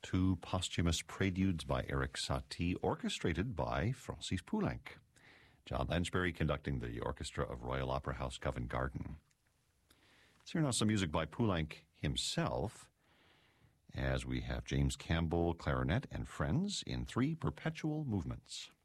two posthumous preludes by Erik Satie, orchestrated by Francis Poulenc. John Lansbury conducting the orchestra of Royal Opera House Covent Garden. Let's hear now some music by Poulenc himself, as we have James Campbell, clarinet, and friends in three perpetual movements.